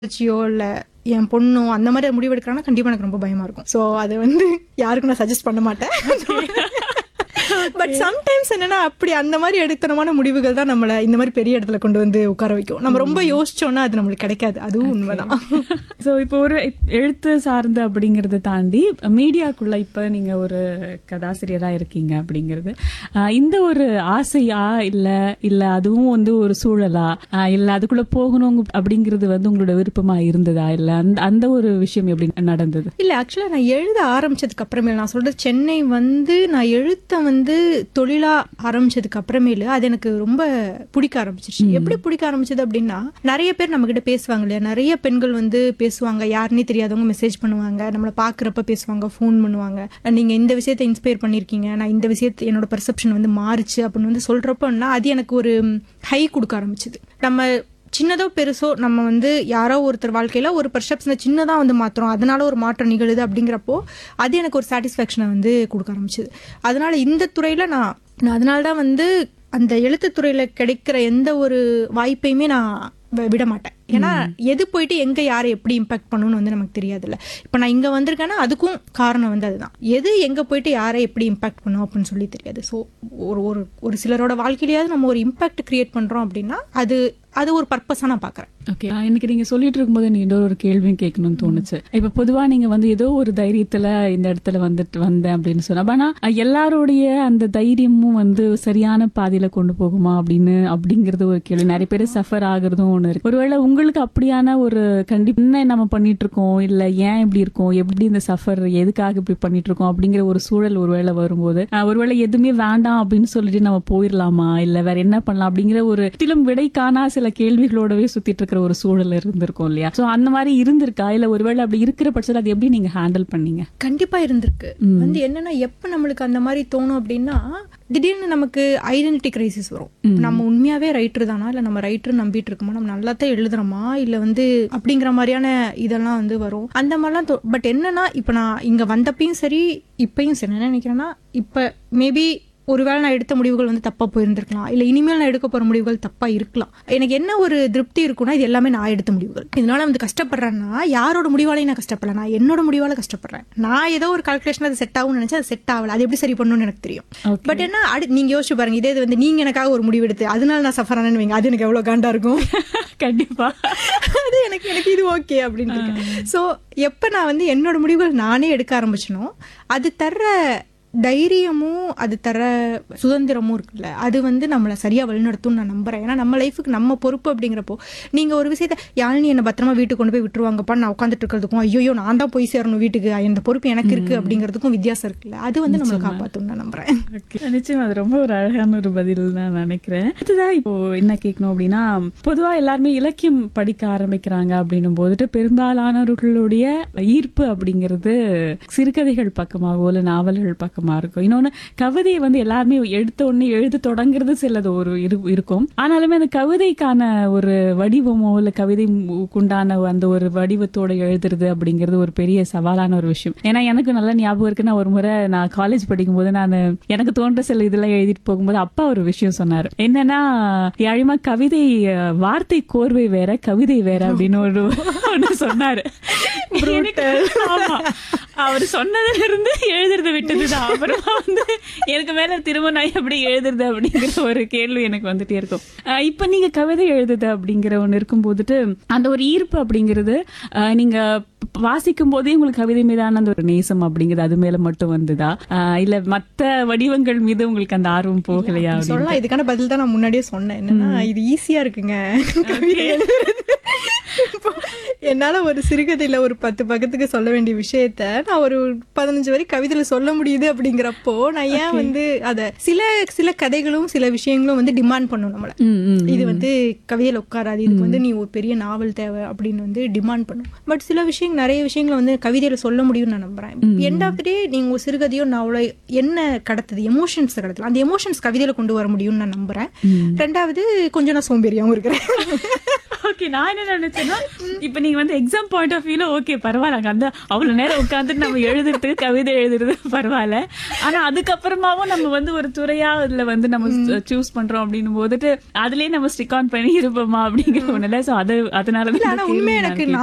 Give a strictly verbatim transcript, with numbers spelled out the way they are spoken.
வச்சியோ இல்ல என் பொண்ணோ அந்த மாதிரி முடிவெடுக்கிறாங்கன்னா கண்டிப்பா எனக்கு ரொம்ப பயமா இருக்கும். ஸோ அது வந்து யாருக்கும் நான் சஜஸ்ட் பண்ண மாட்டேன். பட் சம்டைம்ஸ் என்னன்னா அப்படி அந்த மாதிரி எடுத்தனமான முடிவுகள் தான் நம்மள இந்த மாதிரி பெரிய இடத்துல கொண்டு வந்து உட்கார வைக்கும். நம்ம ரொம்ப யோசிச்சோம்னா அது நம்மளுக்கு கிடைக்காது. அதுவும் உண்மைதான். ஸோ இப்போ ஒரு எழுத்து சார்ந்த அப்படிங்கறத தாண்டி மீடியாக்குள்ள இப்ப நீங்க ஒரு கதாசிரியரா இருக்கீங்க அப்படிங்கிறது இந்த ஒரு ஆசையா இல்ல இல்ல அதுவும் வந்து ஒரு சூழலா இல்ல அதுக்குள்ள போகணும் அப்படிங்கிறது வந்து உங்களோட விருப்பமா இருந்ததா இல்ல அந்த அந்த ஒரு விஷயம் எப்படி நடந்தது? இல்ல ஆக்சுவலா நான் எழுத ஆரம்பிச்சதுக்கு அப்புறமேல நான் சொல்றது சென்னை வந்து நான் எழுத்த வந்து தொழிலா ஆரம்பிச்சதுக்கு அப்புறமேலு அது எனக்கு ரொம்ப பிடிக்க ஆரம்பிச்சிருச்சு. எப்படி பிடிக்க ஆரம்பிச்சது அப்படின்னா நிறைய பேர் நம்ம கிட்ட பேசுவாங்க இல்லையா, நிறைய பெண்கள் வந்து பேசுவாங்க, யாருன்னே தெரியாதவங்க மெசேஜ் பண்ணுவாங்க, நம்மளை பாக்குறப்ப பேசுவாங்க, ஃபோன் பண்ணுவாங்க, நீங்க இந்த விஷயத்தை இன்ஸ்பயர் பண்ணிருக்கீங்க, நான் இந்த விஷயத்தை என்னோட பெர்செப்ஷன் வந்து மாறுச்சு அப்படின்னு வந்து சொல்றப்பன்னா அது எனக்கு ஒரு ஹை கொடுக்க ஆரம்பிச்சது. நம்ம சின்னதோ பெருசோ நம்ம வந்து யாரோ ஒருத்தர் வாழ்க்கையில ஒரு பெர்செப்ஷனை சின்னதா வந்து மாத்துறோம், அதனால ஒரு மாற்றம் நிகழுது அப்படிங்கிறப்போ அது எனக்கு ஒரு சாட்டிஸ்ஃபேக்ஷனை வந்து கொடுக்க ஆரம்பிச்சது. அதனால இந்த துறையில நான் நான் அதனாலதான் வந்து அந்த எழுத்து துறையில கிடைக்கிற எந்த ஒரு வாய்ப்பையுமே நான் விட மாட்டேன். ஏன்னா எது போயிட்டு எங்க யாரை எப்படி இம்பாக்ட் பண்ணணும்னு வந்து நமக்கு தெரியாதுல்ல. இப்ப நான் இங்க வந்திருக்கேன்னா அதுக்கும் காரணம் வந்து அதுதான், எது எங்க போயிட்டு யாரை எப்படி இம்பாக்ட் பண்ணும் அப்படின்னு சொல்லி தெரியாது. ஸோ ஒரு ஒரு ஒரு சிலரோட வாழ்க்கையிலேயாவது நம்ம ஒரு இம்பாக்ட் கிரியேட் பண்றோம் அப்படின்னா அது அது ஒரு பர்பஸா நான் பாக்குறேன். ஓகே, இன்னைக்கு நீங்க சொல்லிட்டு இருக்கும்போது நீங்க இன்னொரு ஒரு கேள்வியும் கேட்கணும்னு தோணுச்சு. இப்ப பொதுவா நீங்க வந்து ஏதோ ஒரு தைரியத்துல இந்த இடத்துல வந்துட்டு வந்தேன் அப்படின்னு சொன்னா, ஆனா எல்லாருடைய அந்த தைரியமும் வந்து சரியான பாதையில கொண்டு போகுமா அப்படின்னு அப்படிங்கறது ஒரு கேள்வி. நிறைய பேர் சஃபர் ஆகுறதும் ஒண்ணு இருக்கு. ஒருவேளை உங்களுக்கு அப்படியான ஒரு கண்டிப்பா என்ன நம்ம பண்ணிட்டு இருக்கோம், இல்ல ஏன் இப்படி இருக்கோம், எப்படி இந்த சஃபர் எதுக்காக இப்படி பண்ணிட்டு இருக்கோம் அப்படிங்கிற ஒரு சூழல் ஒருவேளை வரும்போது ஒருவேளை எதுவுமே வேண்டாம் அப்படின்னு சொல்லிட்டு நம்ம போயிடலாமா இல்ல வேற என்ன பண்ணலாம் அப்படிங்கிற ஒரு திலும் விடை காணா சில கேள்விகளோடவே சுத்திட்டு இருக்கிற ஒரு சூழல் இருந்திருக்கும் இல்லையா? சோ அந்த மாதிரி இருந்திருக்கா இல்ல ஒருவேளை அப்படி இருக்கிற பட்சத்தில் அது எப்படி நீங்க ஹேண்டில் பண்ணீங்க? கண்டிப்பா இருந்திருக்கு. வந்து என்னன்னா எப்ப நம்மளுக்கு அந்த மாதிரி தோணும் அப்படின்னா திடீர்னு நமக்கு ஐடென்டிட்டி கிரைசிஸ் வரும். நம்ம உண்மையாவே ரைட்டர் தானா இல்ல நம்ம ரைட்டர் நம்பிட்டு இருக்கோமா, நம்ம நல்லா தான் எழுதுறோமா இல்ல வந்து அப்படிங்கிற மாதிரியான இதெல்லாம் வந்து வரும். அந்த மாதிரிலாம் பட் என்னன்னா இப்ப நான் இங்க வந்தப்பையும் சரி இப்பயும் சரி என்ன நினைக்கிறேன்னா இப்ப மேபி ஒருவேளை நான் எடுத்த முடிவுகள் வந்து தப்பா போயிருந்திருக்கலாம், இல்ல இனிமேல் நான் எடுக்க போற முடிவுகள் தப்பா இருக்கலாம். எனக்கு என்ன ஒரு திருப்தி இருக்குன்னா இது எல்லாமே நான் எடுத்த முடிவுகள். இதனால வந்து கஷ்டப்படுறேன்னா யாரோட முடிவாலையும் நான் கஷ்டப்படல, நான் என்னோட முடிவால கஷ்டப்படுறேன். நான் ஏதோ ஒரு கால்குலேஷன் அது செட் ஆகும்னு நினைச்சா அது செட் ஆகல, அது எப்படி சரி பண்ணணும்னு எனக்கு தெரியும். பட் என்ன நீங்க யோசிச்சு பாருங்க, இதே வந்து நீங்க எனக்காக ஒரு முடிவு எடுத்து அதனால நான் சஃபர் ஆனேன்னு வைங்க, அது எனக்கு எவ்வளவு காண்டா இருக்கும். கண்டிப்பா அது எனக்கு எனக்கு இது ஓகே அப்படின்னு இருக்கேன். சோ எப்ப நான் வந்து என்னோட முடிவுகள் நானே எடுக்க ஆரம்பிச்சனோ அது தர்ற தைரியமும் அது தர சுதந்திரமும் இருக்குல்ல, அது வந்து நம்மளை சரியா வழிநடத்தும் நான் நம்புறேன். ஏன்னா நம்ம லைஃபுக்கு நம்ம பொறுப்பு அப்படிங்கிறப்போ நீங்க ஒரு விஷயத்த யாழினி என்ன பத்திரமா வீட்டுக்கு கொண்டு போய் விட்டுருவாங்கப்பா நான் உட்காந்துட்டு இருக்கிறதுக்கும் ஐயோ நான் தான் போய் சேரணும் வீட்டுக்கு இந்த பொறுப்பு எனக்கு இருக்கு அப்படிங்கிறதுக்கும் வித்தியாசம் இருக்குல்ல, அது வந்து நம்மளை காப்பாற்றும் நான் நம்புறேன். நிச்சயம் அது ரொம்ப ஒரு அழகான ஒரு பதில் நான் நினைக்கிறேன். அடுத்ததான் இப்போ என்ன கேட்கணும் அப்படின்னா, பொதுவா எல்லாருமே இலக்கியம் படிக்க ஆரம்பிக்கிறாங்க அப்படின்னும் போதுட்டு பெரும்பாலானவர்களுடைய ஈர்ப்பு அப்படிங்கிறது சிறுகதைகள் பக்கமாகவோ இல்ல நாவல்கள் பக்கம் இருக்கும். இன்னொன்னு கவிதையை வந்து எல்லாருமே எடுத்த உடனே எழுத தொடங்குறது சிலது ஒரு இருக்கும். ஆனாலுமே அந்த கவிதைக்கான ஒரு வடிவமோ இல்ல கவிதை உண்டான அந்த ஒரு வடிவத்தோட எழுதுறது அப்படிங்கிறது ஒரு பெரிய சவாலான ஒரு விஷயம். ஏன்னா எனக்கு நல்ல ஞாபகம் இருக்கு, நான் ஒரு முறை நான் காலேஜ் படிக்கும் போது நான் எனக்கு தோன்ற சில இதெல்லாம் எழுதிட்டு போகும்போது அப்பா ஒரு விஷயம் சொன்னாரு. என்னன்னா யாழிமா கவிதை வார்த்தை கோர்வை வேற கவிதை வேற அப்படின்னு ஒரு ஒண்ணு சொன்னாரு. அவர் சொன்னதுல இருந்து எழுதுறது விட்டதுதான். அப்புறமா வந்து எனக்கு மேல திரும்ப நான் எப்படி எழுதுறது அப்படிங்கிற ஒரு கேள்வி எனக்கு வந்துட்டே இருக்கும். இப்ப நீங்க கவிதை எழுதுது அப்படிங்கிற ஒண்ணு இருக்கும் போதுட்டு அந்த ஒரு ஈர்ப்பு அப்படிங்கிறது நீங்க வாசிக்கும் போதே உங்களுக்கு கவிதை மீதான அந்த ஒரு நேசம் அப்படிங்கிறது அது மேல மட்டும் வந்துதா இல்ல மத்த வடிவங்கள் மீது உங்களுக்கு அந்த ஆர்வம் போகலையா? சொல்லலாம், இதுக்கான பதில் தான் நான் முன்னாடியே சொன்னேன். என்னன்னா இது ஈஸியா இருக்குங்க கவிதை எழுதுறது. என்னால ஒரு சிறுகதையில ஒரு பத்து பக்கத்துக்கு சொல்ல வேண்டிய விஷயத்த நான் ஒரு பதினஞ்சு வரை கவிதையில சொல்ல முடியுது அப்படிங்கிறப்போ நான் ஏன் வந்து அத சில சில கதைகளும் சில விஷயங்களும் வந்து டிமாண்ட் பண்ணும் நம்மள, இது வந்து கவிதையில உட்காராது, இதுக்கு வந்து நீ ஒரு பெரிய நாவல் தேவை அப்படின்னு வந்து டிமாண்ட் பண்ணும். பட் சில விஷயங்கள் நிறைய விஷயங்களை வந்து கவிதையில சொல்ல முடியும்னு நான் நம்புறேன். எண்ட் ஆஃப் தி டே நீங்க ஒரு சிறுகதையோ நாவலோ என்ன கடத்துது, எமோஷன்ஸ் கடத்தல, அந்த எமோஷன்ஸ் கவிதையில கொண்டு வர முடியும்னு நான் நம்புறேன். ரெண்டாவது கொஞ்சம் நான் சோம்பேறியாவும் இருக்கிறேன். ஓகே, நான் என்ன நினைச்சேன்னா இப்ப நீங்க வந்து எக்ஸாம் பாயிண்ட் ஆஃப் வியூல ஓகே பரவாயில்ல, அந்த அவ்வளவு நேரம் உட்காந்துட்டு நம்ம எழுதுறது கவிதை எழுதுறது பரவாயில்ல. ஆனா அதுக்கப்புறமாவும் நம்ம வந்து ஒரு துறையா அதுல வந்து நம்ம சூஸ் பண்றோம் அப்படின்னும் போதுட்டு அதுலயே நம்ம ஸ்டிக் ஆன் பண்ணி இருப்போமா அப்படிங்கிற ஒண்ணுல. சோ அது அதனாலதான் ஆனா உண்மை எனக்கு